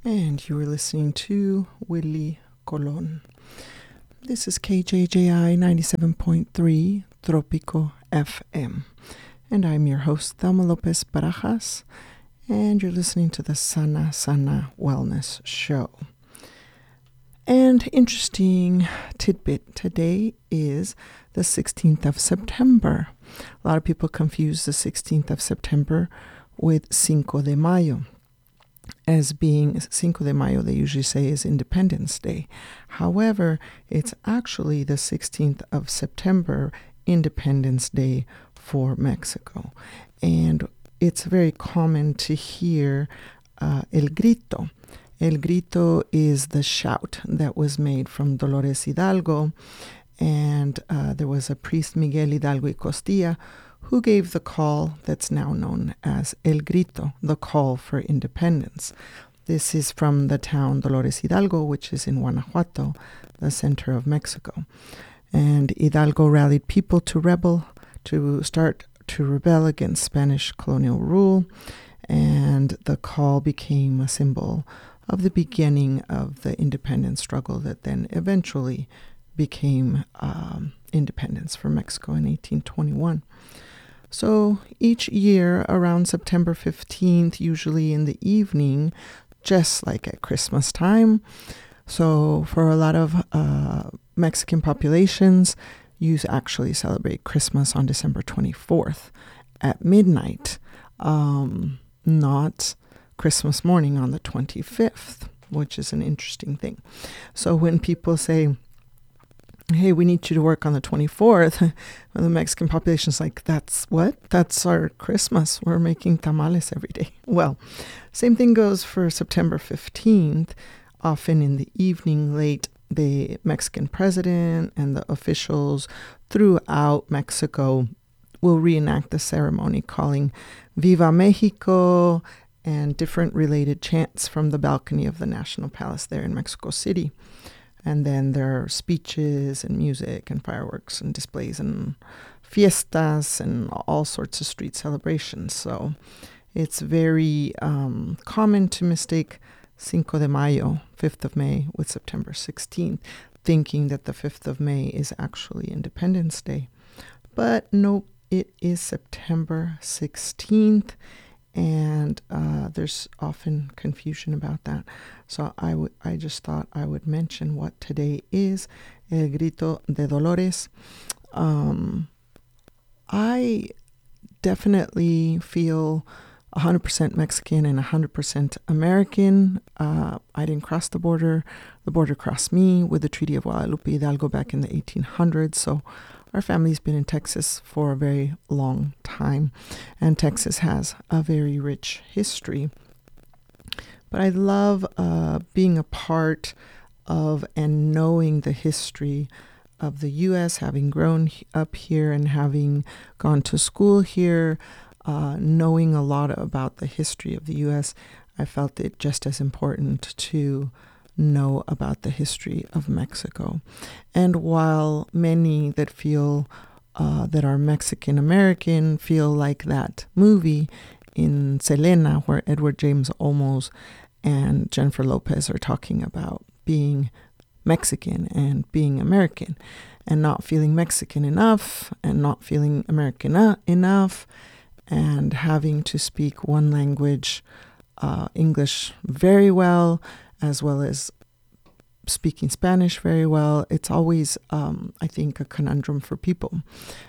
And you are listening to Willie Colon. This is KJJI 97.3 Tropico FM. And I'm your host, Thelma Lopez Barajas. And you're listening to the Sana Sana Wellness Show. And interesting tidbit today is the 16th of September. A lot of people confuse the 16th of September with Cinco de Mayo. As being Cinco de Mayo, they usually say is Independence Day. However, it's actually the 16th of September, Independence Day for Mexico. And it's very common to hear El Grito. El Grito is the shout that was made from Dolores Hidalgo. And there was a priest, Miguel Hidalgo y Costilla, who gave the call that's now known as El Grito, the call for independence. This is from the town Dolores Hidalgo, which is in Guanajuato, the center of Mexico. And Hidalgo rallied people to start to rebel against Spanish colonial rule, and the call became a symbol of the beginning of the independence struggle that then eventually became independence for Mexico in 1821. So each year around September 15th, usually in the evening, just like at Christmas time. So for a lot of Mexican populations, you actually celebrate Christmas on December 24th at midnight, not Christmas morning on the 25th, which is an interesting thing. So when people say, hey, we need you to work on the 24th. The Mexican population's like, that's what? That's our Christmas. We're making tamales every day. Well, same thing goes for September 15th. Often in the evening late, the Mexican president and the officials throughout Mexico will reenact the ceremony calling Viva Mexico and different related chants from the balcony of the National Palace there in Mexico City. And then there are speeches and music and fireworks and displays and fiestas and all sorts of street celebrations. So it's very common to mistake Cinco de Mayo, 5th of May, with September 16th, thinking that the 5th of May is actually Independence Day. But nope, it is September 16th. And there's often confusion about that. So I just thought I would mention what today is, El Grito de Dolores. I definitely feel 100% Mexican and 100% American. I didn't cross the border. The border crossed me with the Treaty of Guadalupe Hidalgo back in the 1800s. So our family's been in Texas for a very long time, and Texas has a very rich history. But I love being a part of and knowing the history of the U.S., having grown up here and having gone to school here, knowing a lot about the history of the U.S. I felt it just as important to know about the history of Mexico. And while many that feel that are Mexican American feel like that movie in Selena, where Edward James Olmos and Jennifer Lopez are talking about being Mexican and being American and not feeling Mexican enough and not feeling American enough and having to speak one language, English, very well as speaking Spanish very well. It's always, I think, a conundrum for people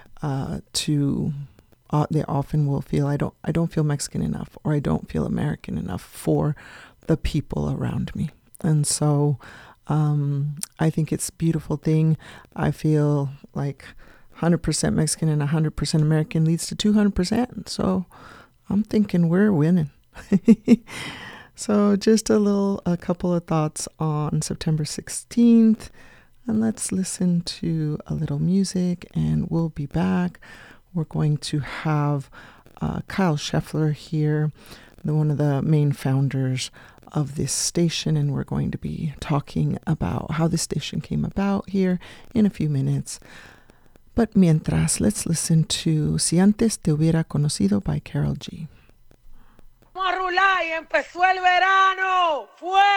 they often will feel, I don't feel Mexican enough, or I don't feel American enough for the people around me. And so I think it's a beautiful thing. I feel like 100% Mexican and 100% American leads to 200%. So I'm thinking we're winning. So just a couple of thoughts on September 16th, and let's listen to a little music and we'll be back. We're going to have Kyle Scheffler here, one of the main founders of this station, and we're going to be talking about how this station came about here in a few minutes. But mientras, let's listen to Si Antes Te Hubiera Conocido by Karol G. Rulay, empezó el verano. ¡Fuego!